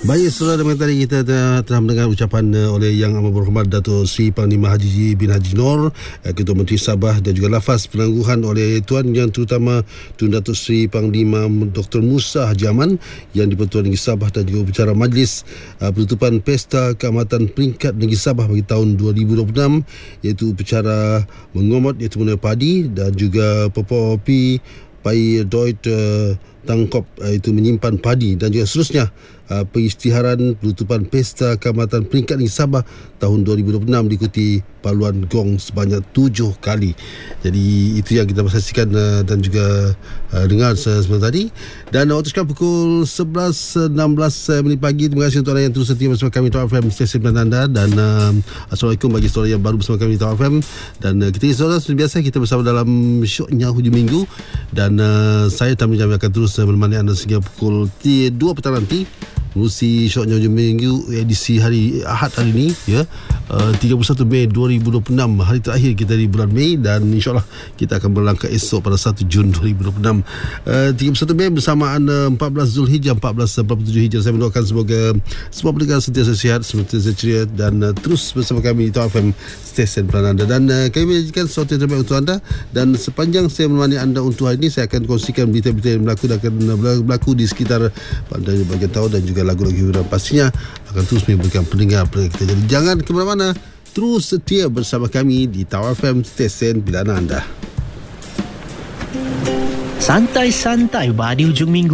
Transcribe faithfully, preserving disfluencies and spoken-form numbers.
Baik, saudara, tadi kita telah mendengar ucapan oleh Yang Amat Berhormat Datuk Seri Panglima Haji bin Haji Noor, Ketua Menteri Sabah, dan juga lafaz penangguhan oleh Tuan Yang Terutama Tun Datuk Seri Panglima Doktor Musa Haji Aman yang di-Pertuan Negeri Sabah, dan juga upacara majlis uh, penutupan Pesta Keamatan Peringkat Negeri Sabah bagi tahun dua ribu dua puluh enam, iaitu upacara mengomot iaitu mengenai padi, dan juga Pepopi Pai Doit uh, Tangkop uh, itu menyimpan padi, dan juga seterusnya. Uh, pengisytiharan penutupan Pesta Keamatan Peringkat Negeri Sabah tahun dua ribu dua puluh enam diikuti paluan gong sebanyak tujuh kali. Jadi itu yang kita saksikan uh, dan juga uh, dengar sebentar tadi. Dan waktu sekarang pukul sebelas enam belas minit pagi. Terima kasih untuk anda yang terus setia bersama kami Top F M stesen pilihan anda. Dan uh, Assalamualaikum bagi saudara yang baru bersama kami Top F M. Dan uh, kita saudara seperti biasa kita bersama dalam syoknya hujung minggu. Dan uh, saya Tamim Jamil akan terus uh, menemani anda sehingga pukul dua petang nanti. Menerusi syoknya hujung minggu edisi hari Ahad hari ini, ya, uh, tiga puluh satu Mei dua ribu dua puluh enam, hari terakhir kita di bulan Mei, dan insyaAllah kita akan berlangkah esok pada satu Jun dua ribu dua puluh enam. uh, tiga puluh satu Mei bersamaan uh, empat belas Zulhijjah empat belas empat puluh tujuh Hijrah. Saya mendoakan semoga semua pendengar sentiasa sihat, sentiasa ceria, dan uh, terus bersama kami di Top F M stesen pilihan anda. Dan uh, kami menyajikan sesuatu yang terbaik untuk anda, dan sepanjang saya menemani anda untuk hari ini, saya akan kongsikan berita-berita yang berlaku dan akan berlaku di sekitar pandai bagian tahun, dan juga lagu-lagu hiburan pastinya akan terus memberikan pendengar-pendengar kita. Jadi jangan ke mana-mana, terus setia bersama kami di Top F M stesen pilihan anda. Santai-santai bah di hujung minggu